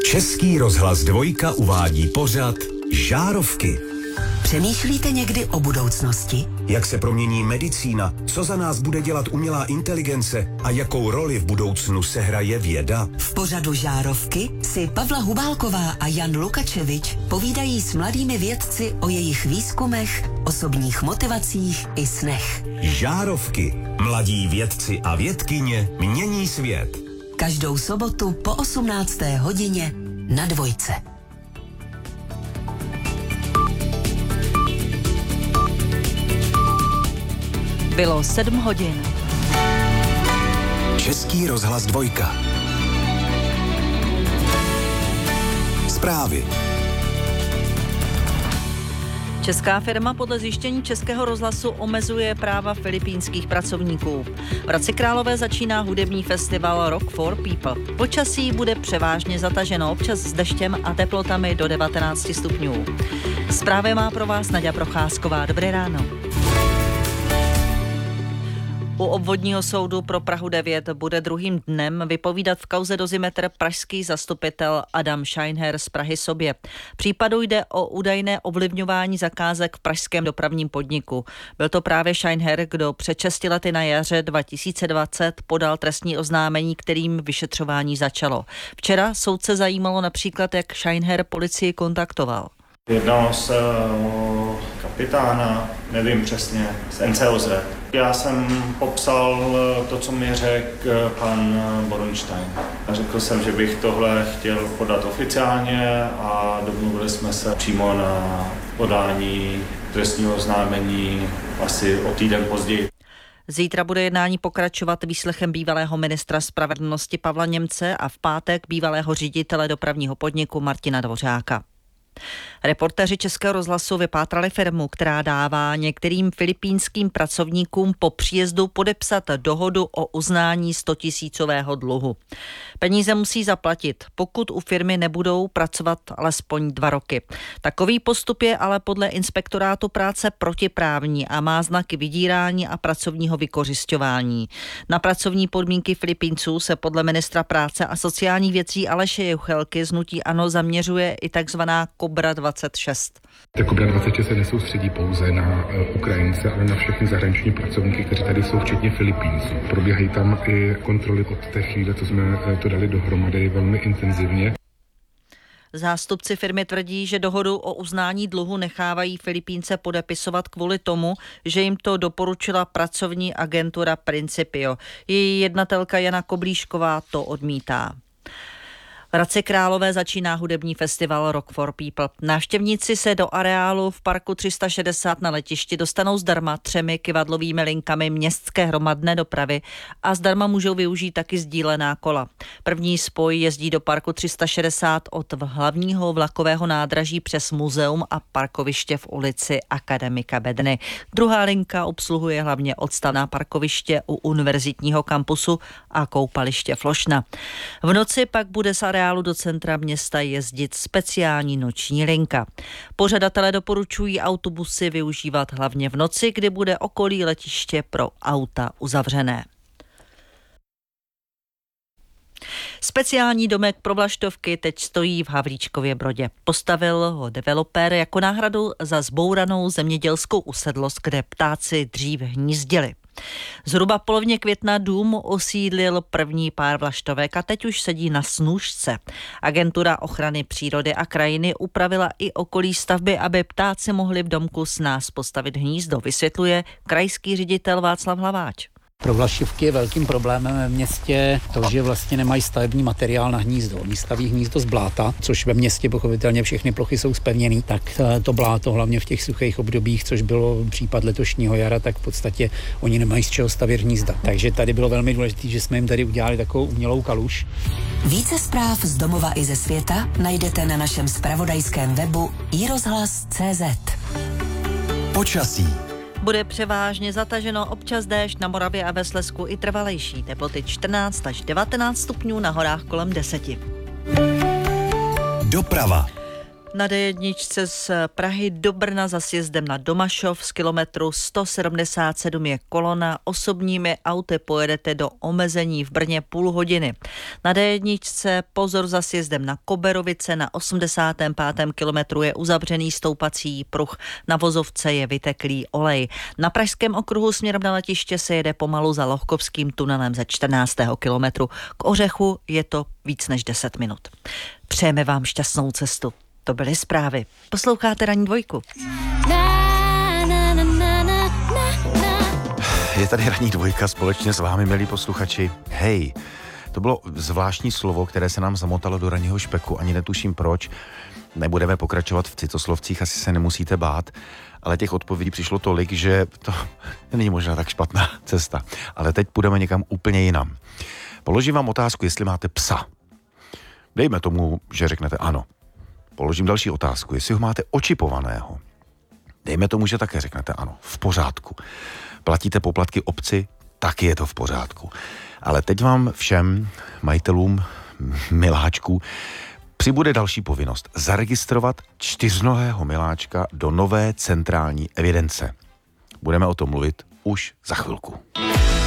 Český rozhlas Dvojka uvádí pořad Žárovky. Přemýšlíte někdy o budoucnosti? Jak se promění medicína, co za nás bude dělat umělá inteligence a jakou roli v budoucnu sehraje věda? V pořadu Žárovky si Pavla Hubálková a Jan Lukačevič povídají s mladými vědci o jejich výzkumech, osobních motivacích i snech. Žárovky. Mladí vědci a vědkyně mění svět. Každou sobotu po 18. hodině na Dvojce. Bylo 7 hodin. Český rozhlas Dvojka. Zprávy. Česká firma podle zjištění Českého rozhlasu omezuje práva filipínských pracovníků. V Hradci Králové začíná hudební festival Rock for People. Počasí bude převážně zataženo, občas s deštěm a teplotami do 19 stupňů. Zprávy má pro vás Naďa Procházková. Dobré ráno. U obvodního soudu pro Prahu 9 bude druhým dnem vypovídat v kauze Dozimetr pražský zastupitel Adam Scheinher z Prahy sobě. Případu jde o údajné ovlivňování zakázek v pražském dopravním podniku. Byl to právě Scheinher, kdo před 6 lety na jaře 2020 podal trestní oznámení, kterým vyšetřování začalo. Včera soudce zajímalo například, jak Scheinher policii kontaktoval. Jednalo se o kapitána, nevím přesně, z NCOZ. Já jsem popsal to, co mi řekl pan Boronstein. Řekl jsem, že bych tohle chtěl podat oficiálně a domluvili jsme se přímo na podání trestního oznámení asi o týden později. Zítra bude jednání pokračovat výslechem bývalého ministra spravedlnosti Pavla Němce a v pátek bývalého ředitele dopravního podniku Martina Dvořáka. Reportéři Českého rozhlasu vypátrali firmu, která dává některým filipínským pracovníkům po příjezdu podepsat dohodu o uznání 100 000 dluhu. Peníze musí zaplatit, pokud u firmy nebudou pracovat alespoň 2 roky. Takový postup je ale podle inspektorátu práce protiprávní a má znaky vydírání a pracovního vykořisťování. Na pracovní podmínky Filipínců se podle ministra práce a sociálních věcí Aleše Juchelky z hnutí ANO zaměřuje i takzvaná Kobra 26. Ta Kobra 26 se nesoustředí pouze na Ukrajince, ale na všechny zahraniční pracovníky, kteří tady jsou, včetně Filipínců. Probíhají tam i kontroly od té chvíle, co jsme to dali dohromady velmi intenzivně. Zástupci firmy tvrdí, že dohodu o uznání dluhu nechávají Filipínce podepisovat kvůli tomu, že jim to doporučila pracovní agentura Principio. Její jednatelka Jana Koblíšková to odmítá. V Hradci Králové začíná hudební festival Rock for People. Návštěvníci se do areálu v parku 360 na letišti dostanou zdarma 3 kyvadlovými linkami městské hromadné dopravy a zdarma můžou využít taky sdílená kola. První spoj jezdí do parku 360 od hlavního vlakového nádraží přes muzeum a parkoviště v ulici Akademika Bedny. Druhá linka obsluhuje hlavně odstavná parkoviště u univerzitního kampusu a koupaliště Flošna. V noci pak bude z areálu do centra města jezdit speciální noční linka. Pořadatelé doporučují autobusy využívat hlavně v noci, kdy bude okolí letiště pro auta uzavřené. Speciální domek pro vlaštovky teď stojí v Havlíčkově Brodě. Postavil ho developer jako náhradu za zbouranou zemědělskou usedlost, kde ptáci dřív hnízdili. Zhruba v polovině května dům osídlil první pár vlaštovek a teď už sedí na snůšce. Agentura ochrany přírody a krajiny upravila i okolí stavby, aby ptáci mohli v domku s nás postavit hnízdo, vysvětluje krajský ředitel Václav Hlaváč. Pro vlaštovky je velkým problémem ve městě to, že vlastně nemají stavební materiál na hnízdo. Oni staví hnízdo z bláta, což ve městě pochopitelně všechny plochy jsou zpevněný, tak to bláto hlavně v těch suchých obdobích, což bylo případ letošního jara, tak v podstatě oni nemají z čeho stavět hnízda. Takže tady bylo velmi důležité, že jsme jim tady udělali takovou umělou kaluž. Více zpráv z domova i ze světa najdete na našem zpravodajském webu iRozhlas.cz. Počasí. Bude převážně zataženo, občas déšť, na Moravě a ve Slezsku i trvalejší. Teploty 14 až 19 stupňů, na horách kolem 10. Doprava. Na D1 z Prahy do Brna za sjezdem na Domašov z kilometru 177 je kolona. Osobními auty pojedete do omezení v Brně půl hodiny. Na D1 pozor za sjezdem na Koberovice, na 85. kilometru je uzavřený stoupací pruh. Na vozovce je vyteklý olej. Na Pražském okruhu směrem na letiště se jede pomalu za Lohkovským tunelem ze 14. kilometru. K Ořechu je to víc než 10 minut. Přejeme vám šťastnou cestu. To byly zprávy. Posloucháte Ranní dvojku. Je tady Ranní dvojka společně s vámi, milí posluchači. Hej, to bylo zvláštní slovo, které se nám zamotalo do ranního špeku, ani netuším proč. Nebudeme pokračovat v citoslovcích, asi se nemusíte bát, ale těch odpovědí přišlo tolik, že to není možná tak špatná cesta. Ale teď půjdeme někam úplně jinam. Položím vám otázku, jestli máte psa. Dejme tomu, že řeknete ano. Položím další otázku, jestli ho máte očipovaného. Dejme tomu, že také řeknete ano. V pořádku. Platíte poplatky obci, taky je to v pořádku. Ale teď vám všem majitelům miláčků přibude další povinnost. Zaregistrovat 4nohého miláčka do nové centrální evidence. Budeme o tom mluvit už za chvilku.